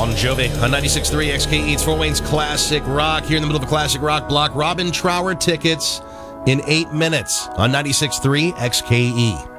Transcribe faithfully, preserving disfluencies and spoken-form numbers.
Bon Jovi on ninety-six point three X K E. It's Fort Wayne's Classic Rock. Here in the middle of a classic rock block. Robin Trower tickets in eight minutes on ninety-six point three X K E.